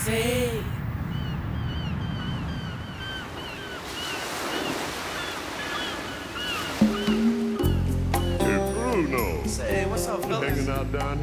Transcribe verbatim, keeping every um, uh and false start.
Say. Hey, Bruno. Say, what's up, fellas? Hanging out down here.